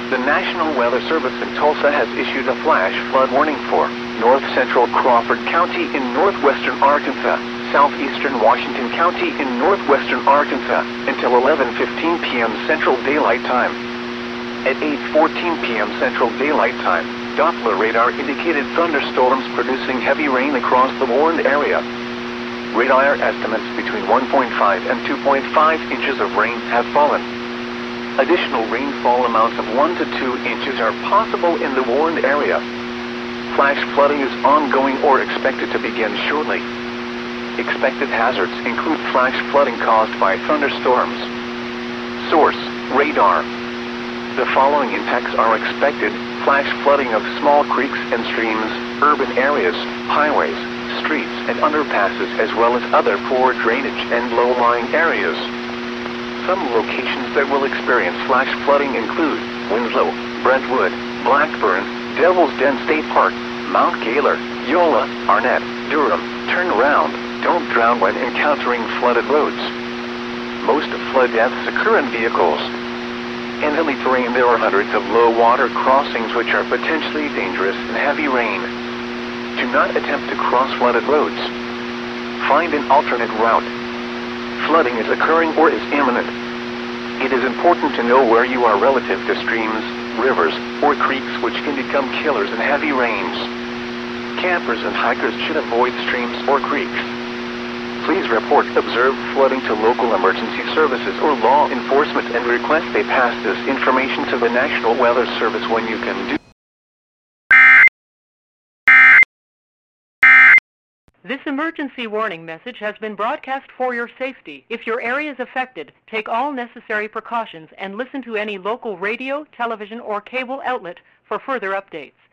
The National Weather Service in Tulsa has issued a flash flood warning for north central Crawford County in northwestern Arkansas, southeastern Washington County in northwestern Arkansas until 11:15 p.m. Central Daylight Time. At 8:14 p.m. Central Daylight Time, Doppler radar indicated thunderstorms producing heavy rain across the warned area. Radar estimates between 1.5 and 2.5 inches of rain have fallen. Additional rainfall amounts of 1 to 2 inches are possible in the warned area. Flash flooding is ongoing or expected to begin shortly. Expected hazards include flash flooding caused by thunderstorms. Source: radar. The following impacts are expected: flash flooding of small creeks and streams, urban areas, highways, streets, and underpasses, as well as other poor drainage and low-lying areas. Some locations that will experience flash flooding include Winslow, Brentwood, Blackburn, Devil's Den State Park, Mount Gaylor, Yola, Arnett, Durham. Turn around. Don't drown when encountering flooded roads. Most flood deaths occur in vehicles. In hilly terrain, there are hundreds of low-water crossings which are potentially dangerous in heavy rain. Do not attempt to cross flooded roads. Find an alternate route. Flooding is occurring or is imminent. It is important to know where you are relative to streams, rivers, or creeks which can become killers in heavy rains. Campers and hikers should avoid streams or creeks. Please report observed flooding to local emergency services or law enforcement and request they pass this information to the National Weather Service when you can do. This emergency warning message has been broadcast for your safety. If your area is affected, take all necessary precautions and listen to any local radio, television, or cable outlet for further updates.